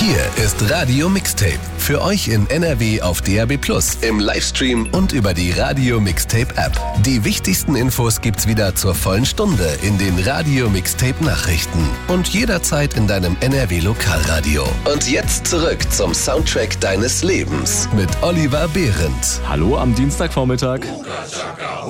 Hier ist Radio Mixtape. Für euch in NRW auf DAB+, im Livestream und über die Radio Mixtape App. Die wichtigsten Infos gibt's wieder zur vollen Stunde in den Radio Mixtape Nachrichten und jederzeit in deinem NRW Lokalradio. Und jetzt zurück zum Soundtrack deines Lebens mit Oliver Behrendt. Hallo am Dienstagvormittag.